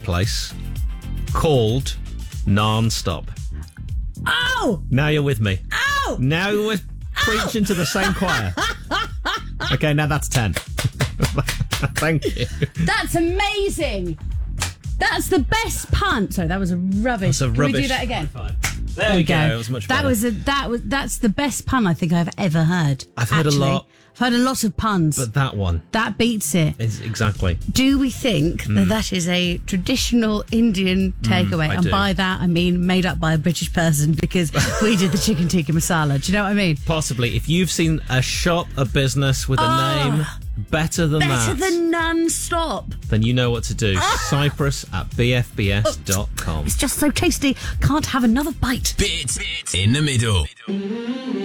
place called Non-Stop. Oh! Now you're with me. Oh! Now we're preaching to the same choir. Okay, now that's 10. Thank you. That's amazing. That's the best pun. Sorry, that was a rubbish. That's a rubbish. Can we do that again? There we go. It was much better. That's the best pun I think I've ever heard. I've heard a lot. I've heard a lot of puns. But that one. That beats it. Exactly. Do we think that is a traditional Indian takeaway? And do. by that, I mean made up by a British person because we did the chicken tikka masala. Do you know what I mean? Possibly. If you've seen a shop, a business with a name better than Non-Stop. then you know what to do. Cyprus@bfbs.com. It's just so tasty. Can't have another bite. Bits in the middle.